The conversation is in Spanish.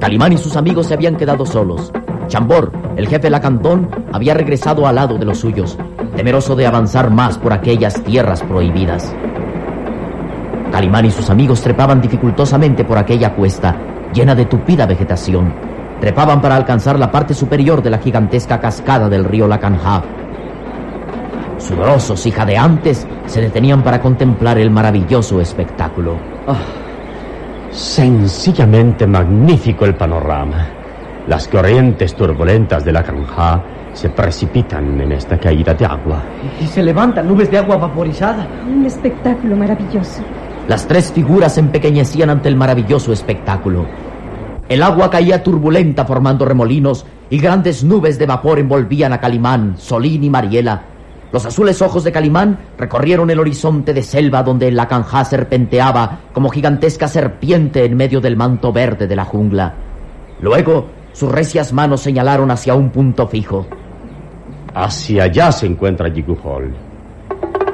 Calimán y sus amigos se habían quedado solos. Chambord, el jefe lacandón, había regresado al lado de los suyos, temeroso de avanzar más por aquellas tierras prohibidas. Calimán y sus amigos trepaban dificultosamente por aquella cuesta, llena de tupida vegetación. Trepaban para alcanzar la parte superior de la gigantesca cascada del río Lacanjá. Sudorosos y jadeantes, se detenían para contemplar el maravilloso espectáculo. Sencillamente magnífico el panorama. Las corrientes turbulentas de Lacanjá se precipitan en esta caída de agua. Y se levantan nubes de agua vaporizada. Un espectáculo maravilloso. Las tres figuras se empequeñecían ante el maravilloso espectáculo. El agua caía turbulenta formando remolinos y grandes nubes de vapor envolvían a Calimán, Solín y Mariela. Los azules ojos de Calimán recorrieron el horizonte de selva donde el Lacanjá serpenteaba como gigantesca serpiente en medio del manto verde de la jungla. Luego, sus recias manos señalaron hacia un punto fijo. Hacia allá se encuentra Yiguhol.